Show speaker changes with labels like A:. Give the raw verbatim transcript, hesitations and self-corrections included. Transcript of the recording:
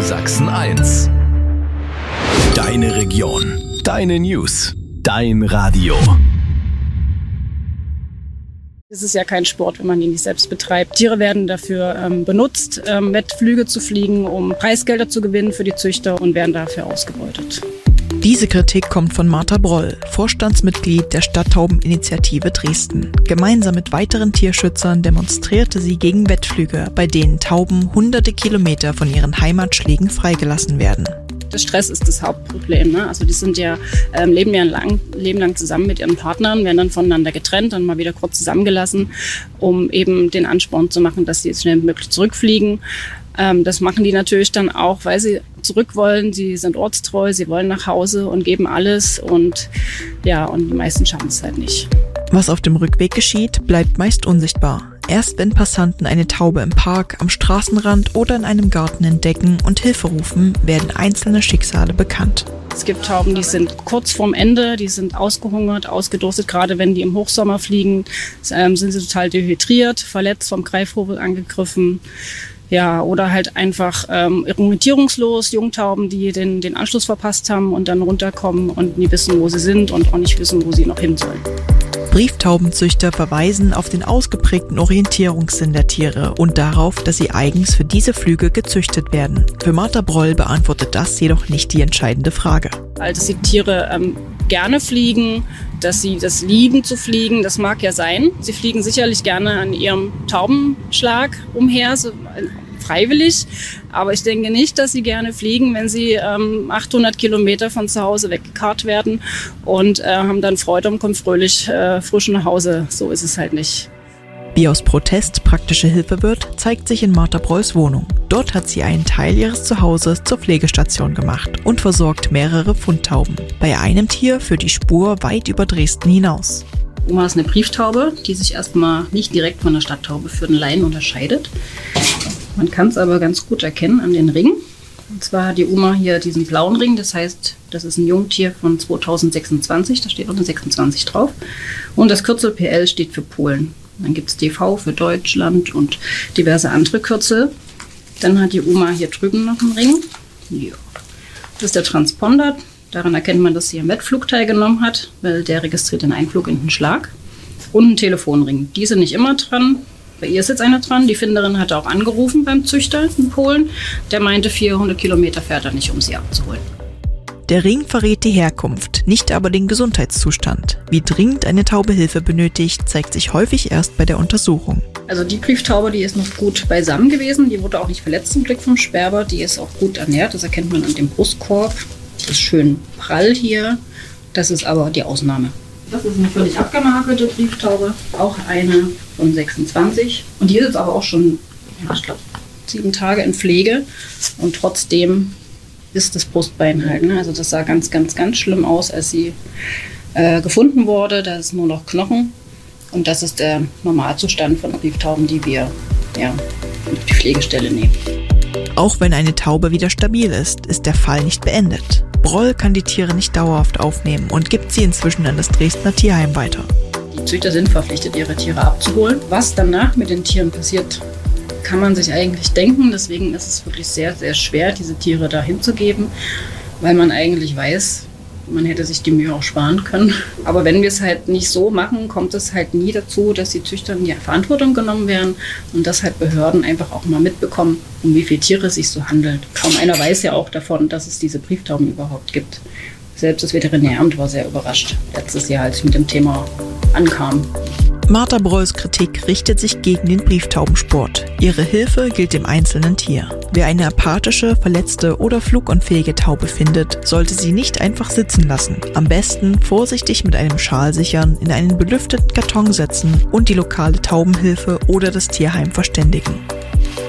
A: Radio Sachsen eins. Deine Region, deine News, dein Radio.
B: Es ist ja kein Sport, wenn man ihn nicht selbst betreibt. Tiere werden dafür ähm, benutzt, ähm, Wettflüge zu fliegen, um Preisgelder zu gewinnen für die Züchter und werden dafür ausgebeutet.
C: Diese Kritik kommt von Martha Broll, Vorstandsmitglied der Stadttaubeninitiative Dresden. Gemeinsam mit weiteren Tierschützern demonstrierte sie gegen Wettflüge, bei denen Tauben hunderte Kilometer von ihren Heimatschlägen freigelassen werden.
B: Der Stress ist das Hauptproblem. Ne? Also die sind ja, ähm, leben ja lang, leben lang zusammen mit ihren Partnern, werden dann voneinander getrennt, dann mal wieder kurz zusammengelassen, um eben den Ansporn zu machen, dass sie jetzt schnell wie möglich zurückfliegen. Ähm, das machen die natürlich dann auch, weil sie zurück wollen. Sie sind ortstreu, sie wollen nach Hause und geben alles. Und ja, und die meisten schaffen es halt nicht.
C: Was auf dem Rückweg geschieht, bleibt meist unsichtbar. Erst wenn Passanten eine Taube im Park, am Straßenrand oder in einem Garten entdecken und Hilfe rufen, werden einzelne Schicksale bekannt.
B: Es gibt Tauben, die sind kurz vorm Ende, die sind ausgehungert, ausgedurstet. Gerade wenn die im Hochsommer fliegen, ähm, sind sie total dehydriert, verletzt, vom Greifvogel angegriffen. Ja, oder halt einfach ähm, orientierungslos, Jungtauben, die den, den Anschluss verpasst haben und dann runterkommen und nie wissen, wo sie sind und auch nicht wissen, wo sie noch hin sollen.
C: Brieftaubenzüchter verweisen auf den ausgeprägten Orientierungssinn der Tiere und darauf, dass sie eigens für diese Flüge gezüchtet werden. Für Martha Broll beantwortet das jedoch nicht die entscheidende Frage.
B: Also, dass die Tiere ähm, gerne fliegen, dass sie das lieben zu fliegen, das mag ja sein. Sie fliegen sicherlich gerne an ihrem Taubenschlag umher, so, äh, freiwillig. Aber ich denke nicht, dass sie gerne fliegen, wenn sie ähm, achthundert Kilometer von zu Hause weggekarrt werden und äh, haben dann Freude und kommen fröhlich äh, frisch nach Hause. So ist es halt nicht.
C: Wie aus Protest praktische Hilfe wird, zeigt sich in Martha Brolls Wohnung. Dort hat sie einen Teil ihres Zuhauses zur Pflegestation gemacht und versorgt mehrere Fundtauben. Bei einem Tier führt die Spur weit über Dresden hinaus.
D: Oma ist eine Brieftaube, die sich erstmal nicht direkt von der Stadttaube für den Laien unterscheidet. Man kann es aber ganz gut erkennen an den Ringen. Und zwar hat die Oma hier diesen blauen Ring, das heißt, das ist ein Jungtier von zweitausendsechsundzwanzig, da steht auch eine sechsundzwanzig drauf. Und das Kürzel P L steht für Polen. Dann gibt es D V für Deutschland und diverse andere Kürzel. Dann hat die Oma hier drüben noch einen Ring. Ja. Das ist der Transponder. Daran erkennt man, dass sie am Wettflug teilgenommen hat, weil der registriert den Einflug in den Schlag. Und ein Telefonring. Die sind nicht immer dran. Bei ihr ist jetzt einer dran. Die Finderin hat auch angerufen beim Züchter in Polen. Der meinte, vierhundert Kilometer fährt er nicht, um sie abzuholen.
C: Der Ring verrät die Herkunft, nicht aber den Gesundheitszustand. Wie dringend eine Taube Hilfe benötigt, zeigt sich häufig erst bei der Untersuchung.
D: Also die Brieftaube, die ist noch gut beisammen gewesen. Die wurde auch nicht verletzt zum Glück vom Sperber. Die ist auch gut ernährt. Das erkennt man an dem Brustkorb. Das ist schön prall hier. Das ist aber die Ausnahme. Das ist eine völlig abgemakelte Brieftaube. Auch eine von sechsundzwanzig. Und die ist jetzt aber auch schon, ja, ich glaube, sieben Tage in Pflege. Und trotzdem ist das Brustbein halt. Ne? Also das sah ganz, ganz, ganz schlimm aus, als sie äh, gefunden wurde. Da ist nur noch Knochen. Und das ist der Normalzustand von Brieftauben, die wir ja, auf die Pflegestelle nehmen.
C: Auch wenn eine Taube wieder stabil ist, ist der Fall nicht beendet. Broll kann die Tiere nicht dauerhaft aufnehmen und gibt sie inzwischen an das Dresdner Tierheim weiter.
D: Die Züchter sind verpflichtet, ihre Tiere abzuholen. Was danach mit den Tieren passiert, kann man sich eigentlich denken. Deswegen ist es wirklich sehr, sehr schwer, diese Tiere da hinzugeben, weil man eigentlich weiß, man hätte sich die Mühe auch sparen können. Aber wenn wir es halt nicht so machen, kommt es halt nie dazu, dass die Züchter in die Verantwortung genommen werden und dass halt Behörden einfach auch mal mitbekommen, um wie viele Tiere es sich so handelt. Kaum einer weiß ja auch davon, dass es diese Brieftauben überhaupt gibt. Selbst das Veterinäramt war sehr überrascht, letztes Jahr, als ich mit dem Thema ankam.
C: Martha Brolls Kritik richtet sich gegen den Brieftaubensport. Ihre Hilfe gilt dem einzelnen Tier. Wer eine apathische, verletzte oder flugunfähige Taube findet, sollte sie nicht einfach sitzen lassen. Am besten vorsichtig mit einem Schal sichern, in einen belüfteten Karton setzen und die lokale Taubenhilfe oder das Tierheim verständigen.